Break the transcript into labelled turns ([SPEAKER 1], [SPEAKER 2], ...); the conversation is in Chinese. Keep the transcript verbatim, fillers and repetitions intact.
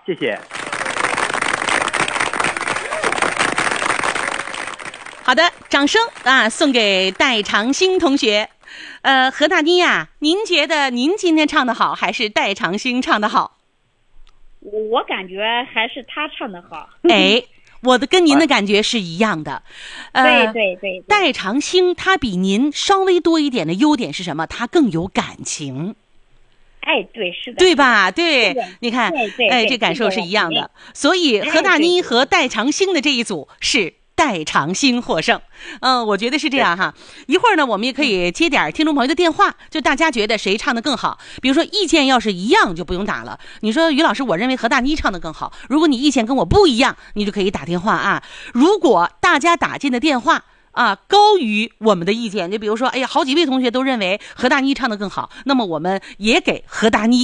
[SPEAKER 1] 谢谢。
[SPEAKER 2] 好的，掌声啊，送给戴长兴同学。呃，何大妮呀，您觉得您今天唱的好，还是戴长兴唱的好？
[SPEAKER 3] 我感觉还是他唱的好。
[SPEAKER 2] 哎，我的跟您的感觉是一样的。
[SPEAKER 3] 呃、对对 对, 对。
[SPEAKER 2] 戴长兴他比您稍微多一点的优点是什么？他更有感情。
[SPEAKER 3] 哎，对，是的，
[SPEAKER 2] 对吧？对，你看，
[SPEAKER 3] 对对，
[SPEAKER 2] 哎，这感受是一样的。所以何大妮和戴长兴的这一组是戴长兴获胜。嗯，我觉得是这样哈。一会儿呢，我们也可以接点听众朋友的电话，就大家觉得谁唱的更好。比如说意见要是一样，就不用打了。你说于老师，我认为何大妮唱的更好。如果你意见跟我不一样，你就可以打电话啊。如果大家打进的电话啊，高于我们的意见，就比如说，哎呀，好几位同学都认为何大妮唱的更好，那么我们也给何大妮